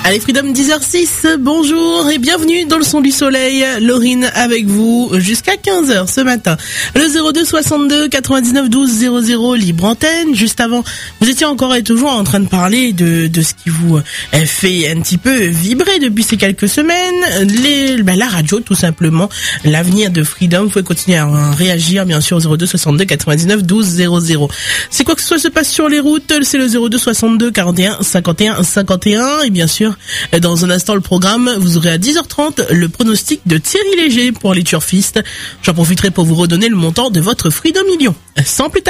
Allez, Freedom 10h06, bonjour et bienvenue dans le son du soleil. Laurine avec vous jusqu'à 15h ce matin. Le 02 62 99 12 00, libre antenne. Juste avant, vous étiez encore et toujours en train de parler de ce qui vous fait un petit peu vibrer depuis ces quelques semaines. La radio, tout simplement. L'avenir de Freedom. Vous pouvez continuer à réagir, bien sûr, au 02 62 99 12 00. C'est quoi que ce soit se passe sur les routes, c'est le 02 62 41 51 51. Et bien sûr, dans un instant, le programme, vous aurez à 10h30 le pronostic de Thierry Léger pour les turfistes. J'en profiterai pour vous redonner le montant de votre Freedom Million. Sans plus tarder.